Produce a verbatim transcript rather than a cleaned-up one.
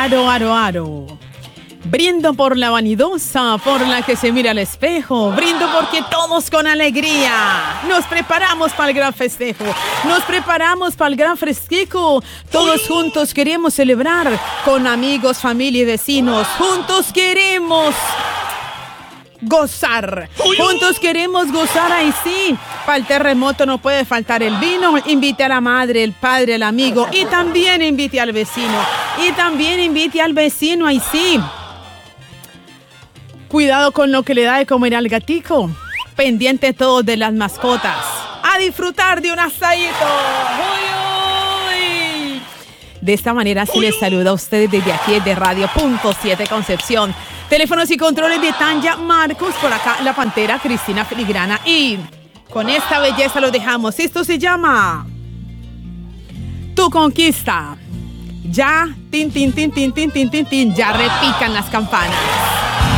Aro, aro, aro. Brindo por la vanidosa, por la que se mira al espejo. Brindo porque todos con alegría nos preparamos para el gran festejo. Nos preparamos para el gran fresquico. Todos juntos queremos celebrar con amigos, familia y vecinos. Juntos queremos gozar. Juntos queremos gozar, ahí sí. Para el terremoto no puede faltar el vino. Invite a la madre, el padre, el amigo. Y también invite al vecino. Y también invite al vecino, ahí sí. Cuidado con lo que le da de comer al gatico. Pendiente todos de las mascotas. A disfrutar de un asadito. ¡Uy, uy! De esta manera sí les saluda a ustedes desde aquí de Radio Punto siete Concepción. Teléfonos y controles de Tanya Marcos. Por acá la Pantera Cristina Filigrana. Y con esta belleza lo dejamos. Esto se llama Tu Conquista. Ya, tin, tin, tin, tin, tin, tin, tin, tin. Ya repican las campanas.